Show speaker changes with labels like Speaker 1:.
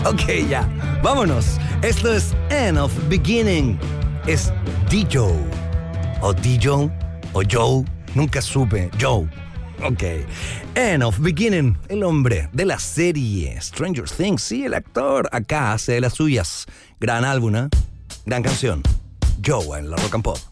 Speaker 1: Ok, ya, vámonos. Esto es End of Beginning. Es D-Joe. O D-Joe, o Joe, nunca supe. Joe. Ok. End of Beginning, el hombre de la serie Stranger Things. Sí, el actor acá hace de las suyas. Gran álbum, ¿eh? Gran canción. Joe en la Rock and Pop.